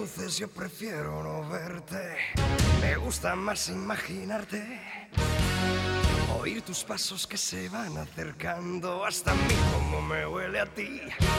luces yo prefiero no verte. Me gusta más imaginarte, oír tus pasos que se van acercando hasta mí, como me huele a ti.